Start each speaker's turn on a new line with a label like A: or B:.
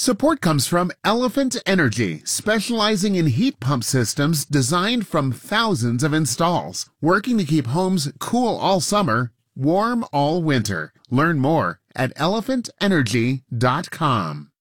A: Support comes from Elephant Energy, specializing in heat pump systems designed from thousands of installs, working to keep homes cool all summer, warm all winter. Learn more at elephantenergy.com.